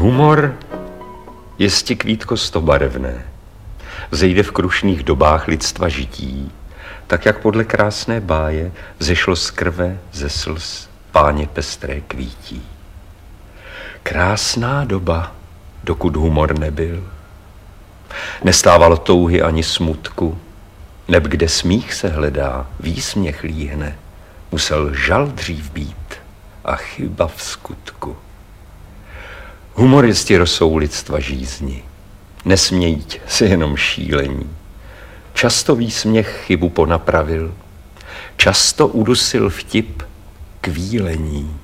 Humor jistě kvítko stobarevné, vzejde v krušných dobách lidstva žití, tak jak podle krásné báje vzešlo z krve, ze slz páně pestré kvítí. Krásná doba, dokud humor nebyl. Nestávalo touhy ani smutku, neb kde smích se hledá, výsměch líhne, musel žal dřív být a chyba v skutku. Humor jistě rosou lidstva žízni, nesmějť se jenom šílení. Často výsměch chybu ponapravil, často udusil vtip kvílení.